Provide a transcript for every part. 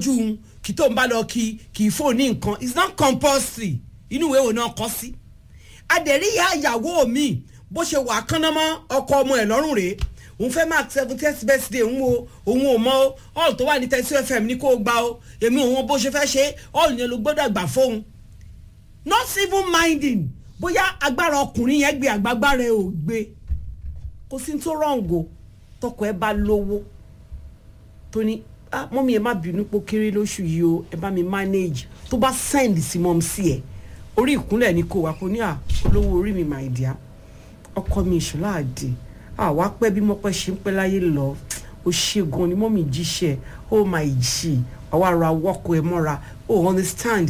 lójú kí tó ń bá lọ kí fóònù ní nǹkan it's not compulsory inú ìwé wo náà kọ sí. adẹ̀rí ìyàwó mi bó ṣe wà kánná mọ́ ọkọ ọmọ ẹ̀ lọ́rùn rèé òun fẹ́ mark 70th birthday òun ò mọ all tó wà ní 32 FM ní kó o gbà o èmi òun bó ṣe fẹ́ ṣe all yẹn ló gbọ́dọ̀ gbà fóun not even minding bóyá agbára ọkùnrin yẹn gbé àgbàgbára ẹ ò gbé kò sí tó rọǹgò tọkọ ẹ bá lówó tó ní mọ́mí ẹ má bínú pé kéré lóṣù yìí o ẹ bá mi manage tó bá send sí mọ́ sí ẹ orí ìkúnlẹ̀ ní kó wá kó ní olówó orí mi my dear ọkọ mi ìṣọlá àdè wá pẹ́ bí mọ́pẹ́ ṣe ń pẹ́ láyé lọ ó ṣe gan ni mọ́mí jíṣẹ́ oh my g àwa ra wọ́kọ̀ ẹ mọ́ra oh understand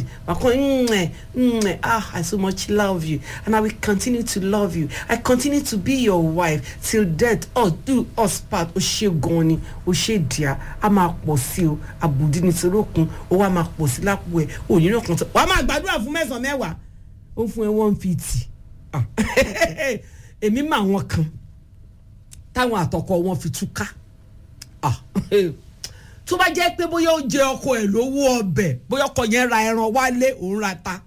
I so much love you and I will continue to love you. I continue to be your wife till death do us part. ó ṣe gan ni ó ṣe díà a máa pọ̀ sí o àbùdí ní torókun ó wá máa pọ̀ sí lápò ẹ̀ òní náà kan tó wàá máa gbàdúrà fún 9 mẹ́wàá ó fún ẹ 150 èmi mà wọn kan táwọn àtọkọ wọn fi túká tó bá jẹ́ pé bóyá ó jẹ ọkọ ẹ̀ lówó ọbẹ̀ bóyá ọkọ yẹn ra ẹran wálé òun ra ta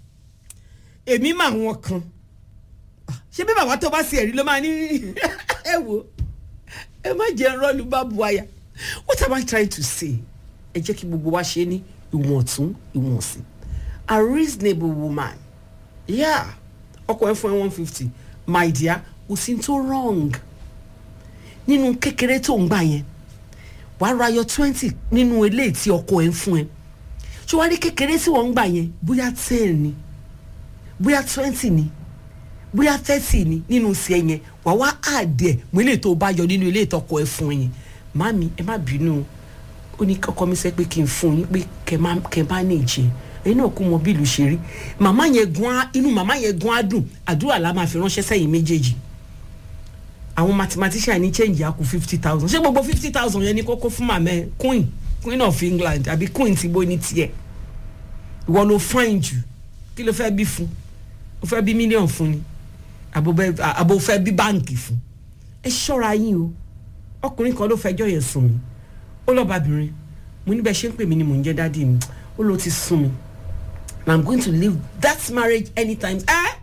èmi mà wọn kan ṣé bí bàbá tó bá sì ẹ̀rí ló máa ní ẹ wò ẹ má jẹ́ rọ́ọ̀lù bá bu àyà what am I trying to say ẹ jẹ́ kí gbogbo wa ṣe ní ìwọ̀ntún ìwọ̀nsí a reasonable woman ọkọ ẹ fún ẹ 150 my dear kò sí tó wrong nínú kékeré tó ń gbà yẹn wàá ra yọ 20 nínú eléyìí tí ọkọ ẹ ń fún ẹ ṣé wàá rí kékeré tí wọ́n ń gbà yẹn bóyá 10 ni bóyá 20 ni bóyá 30 ni nínú sí ẹ yẹn wàá wá àdẹ mọ eléyìí tó bá yọ nínú eléyìí tọkọ ẹ fún yẹn mami ẹ má bínú ó ní kọ́kọ́ mi sẹ́ pé kí n fún yín pé kẹ má nìjẹ ẹ̀yin náà kú mọ bí ìlú ṣe rí màmá yẹn gan inú màmá yẹn gan á dùn àdúrà la máa fi ránṣẹ́ sẹ́yìn méjèèjì àwọn mathematician ní change àkú 50,000 ṣé gbogbo 50,000 yẹn ní kókó fún màmá queen of England àbí queen ti bó ní tiẹ̀ ìwọ ló fine jù kí ló fẹ́ bí fún ó fẹ́ bí mílíọ̀nù fún ni àbò fẹ́ bí báǹkì fún ẹ ṣọ́ra yín o ọkùnrin kan ló fẹjọ́ yẹn sùn mí ó lọ́ọ́ bàbìrin mo níbẹ̀ ṣe ń pè mí ni mò ń jẹ́ dádì mi ó ló ti sùn mí and I'm going to leave that marriage anytime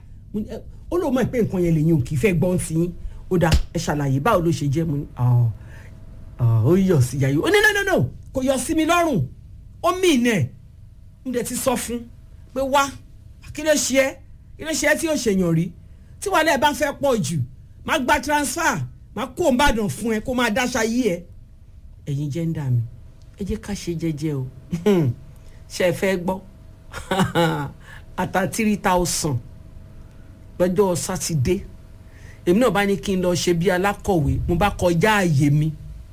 ó lóun mọ̀ pé nǹkan yẹn lè yín ò kì í fẹ́ gbọ́n sí yín ó dá ẹ ṣàlàyé báwo ló ṣe jẹ́ mo ní ó yọ̀ sí yàyò ó ní no kò yọ sí mi lọ́rùn ó mì ní ẹ̀ ń dẹ̀ ti sọ fún pé wá kí ló ṣe é tí ó ṣèyàn rí tí wàhálà ẹ bá fẹ́ pọ̀ jù má gba transfer má kó Ìbàdàn fún ẹ kó máa dáṣà yí ẹ ẹ̀yin jẹ́ńdà mi ẹ jẹ́ ká ṣe jẹ́jẹ́ o ṣe é fẹ́ gbọ́ ata 3,000 lọ́jọ́ sátidé èmi náà bá ní kí n lọ ṣe bí alákọ̀wé mo bá kọjá àyè mi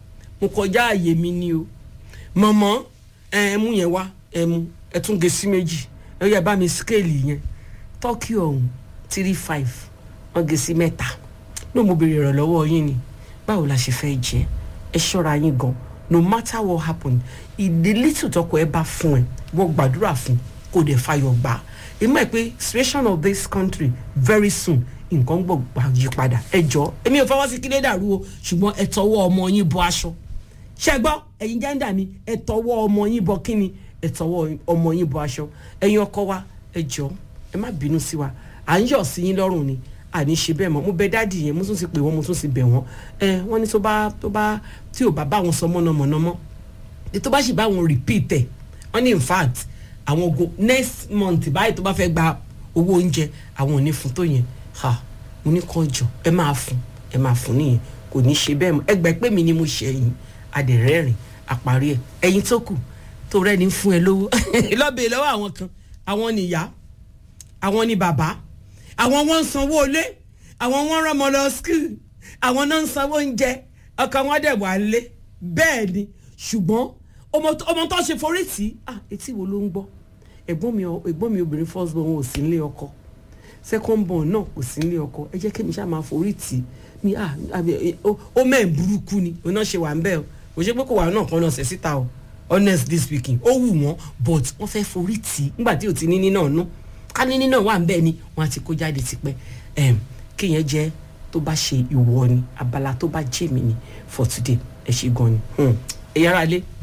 ni o mọ̀mọ́ ẹ̀mú yẹn wá ẹ̀mú ẹ̀tún gé sí méjì ẹ yẹ bá mi scale yẹn tọ́kì ọ̀hún 3.5 wọ́n gé sí 3 ní mo béèrè ìrànlọ́wọ́ yín ni báwo la ṣe fẹ́ jẹ́ ẹ ṣọ́ra yín gan no matter what happen ìdí little tọkọ ẹ bá fún ẹ wọ́n gbàdúrà fún kó dẹ̀ fayọ̀ gbà ẹ mọ̀ pé situation of this country very soon nǹkan gbọ́ yí padà ẹ jọ èmi ò fọwọ́ sí kílé dàrú o ṣùgbọ́n ẹ tọwọ́ ọmọ yín bọ aṣọ ṣe gbọ́ ẹ̀yin jẹ́ńdà mi ẹ tọwọ́ ọmọ yín bọ kíni ẹ tọwọ́ ọmọ yín bọ aṣọ ẹ̀yin ọkọ wa ẹ jọ ẹ má bínú sí wa à ń yọ̀ sí yín lọ́rùn ni àní ṣe bẹ́ẹ̀ mọ́ mo bẹ dáàdì yẹn mo tún ti pè wọ́n mo tún ti bẹ̀ wọ́n wọ́n ní tí ò bá wọn sọ mọ́nàmọ́ná mọ́ tó bá sì bá wọn repeat ẹ̀ wọ́n ní in fact àwọn go next month báyìí tó bá fẹ́ gba owó oúnjẹ àwọn ò ní fún tó yẹn mo ní kàn jọ ẹ máa fún nìyẹn kò ní ṣe bẹ́ẹ̀ mọ́ ẹgbẹ́ pé mi ni mo ṣe ẹ̀yìn adẹ̀rẹ́rìn àparí ẹ̀ ẹ̀yin tó kù tó rẹ́ni fún ẹ lówó lọ́bẹ̀ẹ́ lọ́wọ́ àwọn kan àwọn nìyá àwọn ni bàbá àwọn wọn ń sanwó ilé àwọn wọn rán ọmọ lọ school àwọn náà ń sanwó oúnjẹ ọkọ wọn dẹ̀ wà lé bẹ́ẹ̀ ni ṣùgbọ́n ọmọ tó ṣe forí tì etí wo ló ń gbọ́ ẹ̀gbọ́n mi obìnrin first born wọn ò sí nílé ọkọ second born náà kò sí nílé ọkọ ẹ jẹ́ kí mi ṣáà máa forí tì ní ó mẹ́ẹ̀ burúkú ni òun náà ṣe wà ń bẹ́ẹ̀ o ṣe pé kò wà náà kan náà ṣẹ̀ síta o honestly speaking ó wù wọ́n but wọ́n fẹ́ forí tì nígbà tí ò ti níní náà nú ká níní náà wà ń bẹ́ẹ̀ ni wọ́n á ti kó jáde tipẹ́ kéèyàn jẹ́ tó bá ṣe ìwọ ni abala tó bá jẹ́ mi ni for today ẹ ṣe gan ni ẹ yára lé